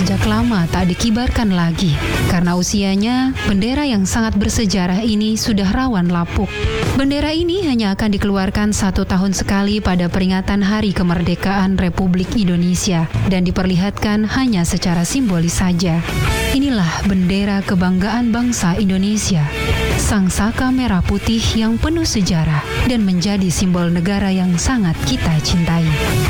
sejak lama tak dikibarkan lagi. Karena usianya, bendera yang sangat bersejarah ini sudah rawan lapuk. Bendera ini hanya akan dikeluarkan 1 tahun sekali pada peringatan Hari Kemerdekaan Republik Indonesia dan diperlihatkan hanya secara simbolis saja. Inilah bendera kebanggaan bangsa Indonesia, sang saka merah putih yang penuh sejarah dan menjadi simbol negara yang sangat kita cintai.